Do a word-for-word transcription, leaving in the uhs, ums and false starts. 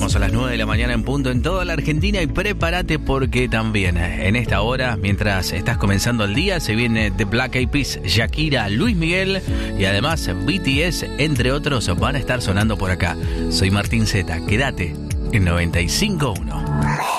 Arrancamos a las nueve de la mañana en punto en toda la Argentina y prepárate porque también en esta hora, mientras estás comenzando el día, se viene The Black Eyed Peas, Shakira, Luis Miguel y además B T S, entre otros, van a estar sonando por acá. Soy Martín Zeta, quédate en noventa y cinco punto uno.